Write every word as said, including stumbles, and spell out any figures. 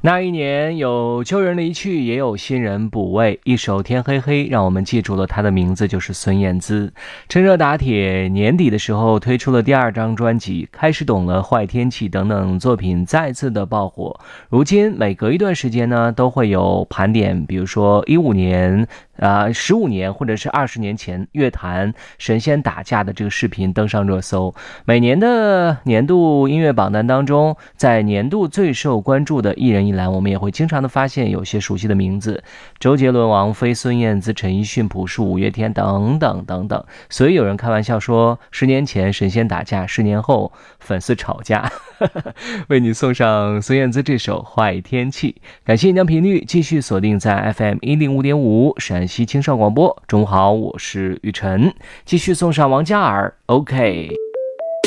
那一年有旧人离去，也有新人补位。一首《天黑黑》让我们记住了他的名字，就是孙燕姿。趁热打铁，年底的时候推出了第二张专辑，开始懂了坏天气等等作品再次的爆火。如今每隔一段时间呢，都会有盘点，比如说一五年啊，十五年或者是二十年前乐坛神仙打架的这个视频登上热搜。每年的年度音乐榜单当中，在年度最受关注的艺人一栏，我们也会经常的发现有些熟悉的名字：周杰伦、王菲、孙燕姿、陈奕迅、朴树、五月天等等等等。所以有人开玩笑说，十年前神仙打架，十年后粉丝吵架。为你送上孙燕姿这首《坏天气》。感谢你将频率继续锁定在 F M 一零五点五陕西青少广播。中午好，我是雨晨，继续送上王嘉尔 OK。